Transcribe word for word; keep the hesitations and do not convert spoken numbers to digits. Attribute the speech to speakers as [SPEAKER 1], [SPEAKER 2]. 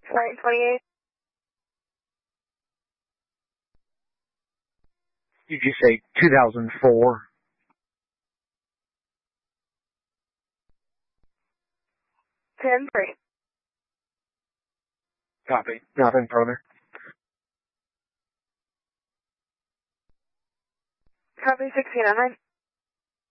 [SPEAKER 1] Flight twenty-eight.
[SPEAKER 2] Did you say two thousand four?
[SPEAKER 1] ten three.
[SPEAKER 2] Copy. Nothing further.
[SPEAKER 1] Copy sixteen oh nine.